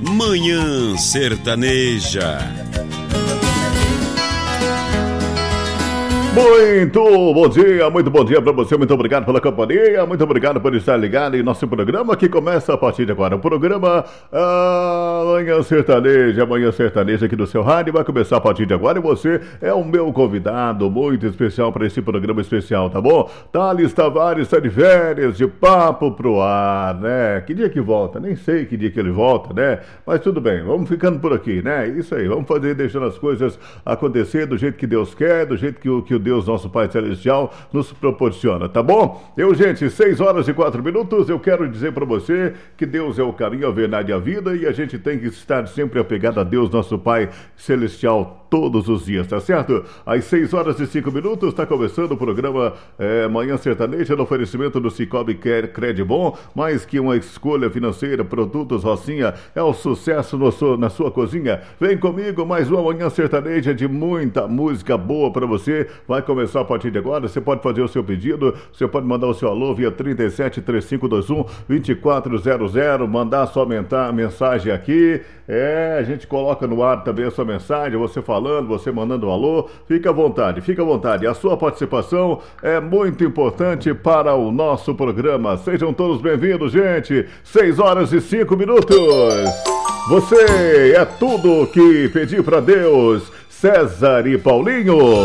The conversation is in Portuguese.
Manhã Sertaneja. Muito bom dia para você, muito obrigado pela companhia, muito obrigado por estar ligado em nosso programa que começa a partir de agora. O programa Manhã Sertaneja aqui do seu rádio vai começar a partir de agora e você é o meu convidado muito especial para esse programa especial, tá bom? Thales Tavares está de férias, de papo pro ar, né? Que dia que volta? Nem sei que dia que ele volta, né? Mas tudo bem, vamos ficando por aqui, né? Isso aí, vamos fazer, deixando as coisas acontecer do jeito que Deus quer, do jeito que o Deus, nosso Pai Celestial, nos proporciona, tá bom? Gente, 6h04, eu quero dizer para você que Deus é o caminho, a verdade e a vida, e a gente tem que estar sempre apegado a Deus, nosso Pai Celestial, todos os dias, tá certo? Às 6h05, está começando o programa Manhã Sertaneja, no oferecimento do Cicobi Credibon, mais que uma escolha financeira, produtos Rocinha, é o sucesso na sua cozinha. Vem comigo, mais uma Manhã Sertaneja de muita música boa para você. Vai começar a partir de agora, você pode fazer o seu pedido, você pode mandar o seu alô via 373521-2400, mandar a sua mensagem aqui, a gente coloca no ar também a sua mensagem, você falando, você mandando um alô, fica à vontade, a sua participação é muito importante para o nosso programa. Sejam todos bem-vindos, gente. 6h05, você é tudo que pedir para Deus. César e Paulinho.